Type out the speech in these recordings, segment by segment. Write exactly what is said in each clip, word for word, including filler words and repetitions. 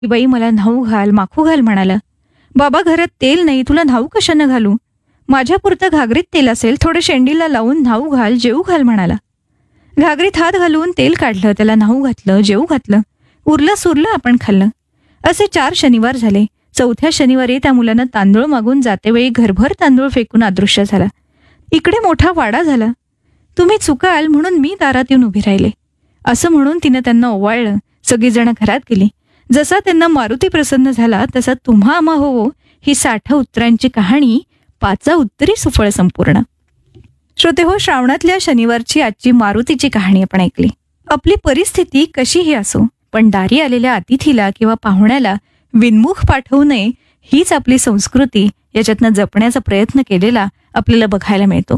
की बाई मला न्हाऊ घाल, माखू घाल म्हणाला. बाबा घरात तेल नाही, तुला न्हाऊ कशानं घालू? माझ्यापुरतं घागरीत तेल असेल, थोडं शेंडीला लावून न्हाऊ घाल, जेवू घाल म्हणाला. घागरीत हात घालून तेल काढलं, त्याला न्हाऊ घातलं, जेवू घातलं. उरलं सुरलं आपण खाल्लं. असे चार शनिवार झाले. चौथ्या शनिवारी त्या मुलानं तांदूळ मागून जातेवेळी घरभर तांदूळ फेकून अदृश्य झाला. इकडे मोठा वाडा झाला. तुम्ही चुकाल म्हणून मी दारात येऊन उभी राहिले असं म्हणून तिनं त्यांना ओवाळलं. सगळीजण घरात गेली. जसा त्यांना मारुती प्रसन्न झाला तसा तुम्हा आम्हा हो ही साठ उत्तरांची कहाणी पाचा उत्तरी सुफळ संपूर्ण. श्रोते हो, श्रावणातल्या शनिवारची आजची मारुतीची कहाणी आपण ऐकली. आपली परिस्थिती कशीही असो, पण दारी आलेल्या अतिथीला किंवा पाहुण्याला विनमुख पाठवू नये हीच आपली संस्कृती याच्यातनं जपण्याचा प्रयत्न केलेला आपल्याला बघायला मिळतो.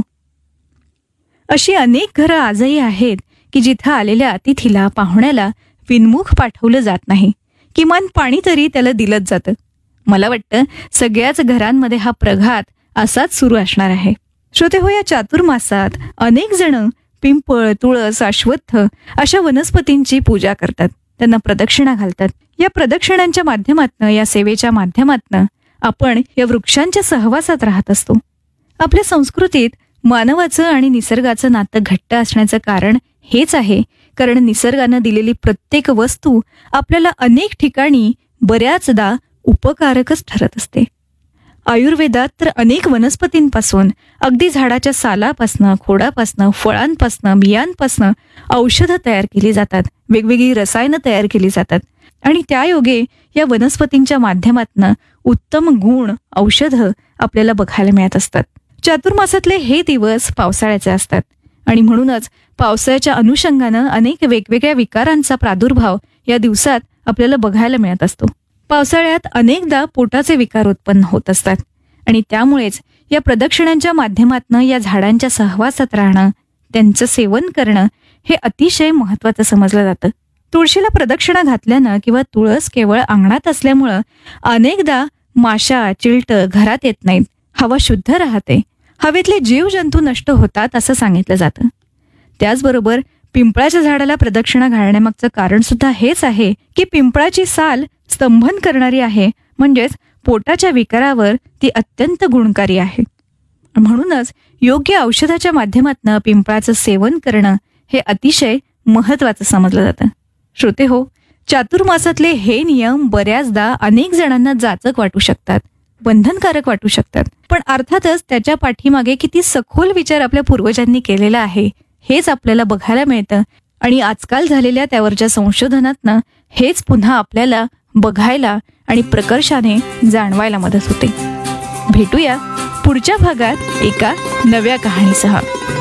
अशी अनेक घरं आजही आहेत की जिथं आलेल्या अतिथीला पाहुण्याला विनमुख पाठवलं जात नाही, किमान पाणी तरी त्याला दिलंच जातं. मला वाटतं सगळ्याच घरांमध्ये हा प्रघात असाच सुरू असणार आहे. श्रोते हो, या चातुर्मासात अनेक जण पिंपळ, तुळस, अश्वत्थ अशा वनस्पतींची पूजा करतात, त्यांना प्रदक्षिणा घालतात. या प्रदक्षिणांच्या माध्यमातनं, या सेवेच्या माध्यमातनं आपण या वृक्षांच्या सहवासात राहत असतो. आपल्या संस्कृतीत मानवाचं आणि निसर्गाचं नातं घट्ट असण्याचं कारण हेच आहे, कारण निसर्गानं दिलेली प्रत्येक वस्तू आपल्याला अनेक ठिकाणी बऱ्याचदा उपकारकच ठरत असते. आयुर्वेदात तर अनेक वनस्पतींपासून, अगदी झाडाच्या सालापासनं, खोडापासनं, फळांपासनं, बियांपासनं औषधं तयार केली जातात, वेगवेगळी रसायनं तयार केली जातात आणि त्यायोगे या वनस्पतींच्या माध्यमातनं उत्तम गुण, औषधं आपल्याला बघायला मिळत असतात. चातुर्मासातले हे दिवस पावसाळ्याचे असतात आणि म्हणूनच पावसाळ्याच्या अनुषंगानं अनेक वेगवेगळ्या विकारांचा प्रादुर्भाव या दिवसात आपल्याला बघायला मिळत असतो. पावसाळ्यात अनेकदा पोटाचे विकार उत्पन्न होत असतात आणि त्यामुळेच या प्रदक्षिणांच्या माध्यमातनं या झाडांच्या सहवासात राहणं, त्यांचं सेवन करणं हे अतिशय महत्वाचं समजलं जातं. तुळशीला प्रदक्षिणा घातल्यानं किंवा तुळस केवळ अंगणात असल्यामुळं अनेकदा माशा, चिलटं घरात येत नाहीत, हवा शुद्ध राहते, हवेतले जीवजंतू नष्ट होतात असं सांगितलं जातं. त्याचबरोबर पिंपळाच्या झाडाला प्रदक्षिणा घालण्यामागचं कारण सुद्धा हेच आहे की पिंपळाची साल स्तंभन करणारी आहे, म्हणजेच पोटाच्या विकारावर ती अत्यंत गुणकारी आहे. म्हणूनच योग्य औषधाच्या माध्यमातनं पिंपळाचं सेवन करणं हे अतिशय महत्वाचं समजलं जातं. श्रोते हो, चातुर्मासातले हे नियम बऱ्याचदा अनेक जणांना जाचक वाटू शकतात, बंधनकारक वाटू शकतात, पण अर्थातच त्याच्या पाठीमागे किती सखोल विचार आपल्या पूर्वजांनी केलेला आहे हेच आपल्याला बघायला मिळतं आणि आजकाल झालेल्या त्यावरच्या संशोधनातनं हेच पुन्हा आपल्याला बघायला आणि प्रकर्षाने जाणवायला मदत होते. भेटूया पुढच्या भागात एका नव्या कहाणीसह.